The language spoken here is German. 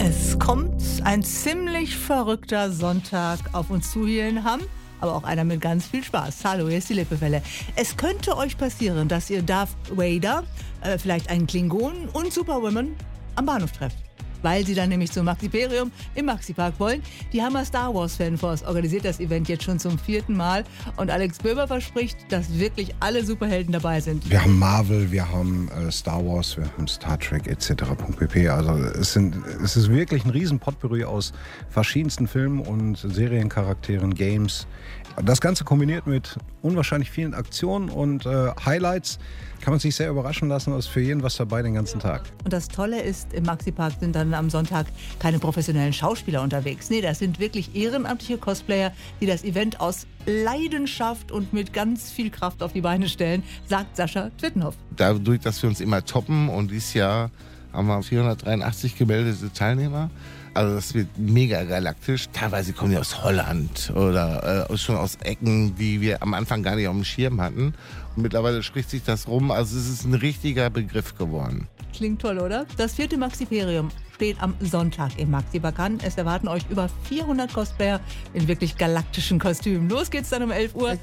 Es kommt ein ziemlich verrückter Sonntag auf uns zu hier in Hamm, aber auch einer mit ganz viel Spaß. Hallo, hier ist die Lippewelle. Es könnte euch passieren, dass ihr Darth Vader, vielleicht einen Klingonen und Superwoman am Bahnhof trefft. Weil sie dann nämlich zum Maxiperium im Maxipark wollen. Die Hammer Star Wars Fanforce organisiert das Event jetzt schon zum 4. Mal. Und Alex Böhmer verspricht, dass wirklich alle Superhelden dabei sind. Wir haben Marvel, wir haben Star Wars, wir haben Star Trek etc. pp. Also es ist wirklich ein riesen Potpourri aus verschiedensten Filmen und Seriencharakteren, Games. Das Ganze kombiniert mit unwahrscheinlich vielen Aktionen und Highlights. Kann man sich sehr überraschen lassen, ist für jeden was dabei den ganzen Tag. Und das Tolle ist, im Maxipark sind dann am Sonntag keine professionellen Schauspieler unterwegs. Nee, das sind wirklich ehrenamtliche Cosplayer, die das Event aus Leidenschaft und mit ganz viel Kraft auf die Beine stellen, sagt Sascha Twittenhoff. Dadurch, dass wir uns immer toppen und dieses Jahr haben wir 483 gemeldete Teilnehmer. Also das wird mega galaktisch. Teilweise kommen die aus Holland oder schon aus Ecken, die wir am Anfang gar nicht auf dem Schirm hatten. Und mittlerweile spricht sich das rum. Also es ist ein richtiger Begriff geworden. Klingt toll, oder? Das 4. Maxiperium steht am Sonntag im Maxipark an. Es erwarten euch über 400 Cosplayer in wirklich galaktischen Kostümen. Los geht's dann um 11 Uhr.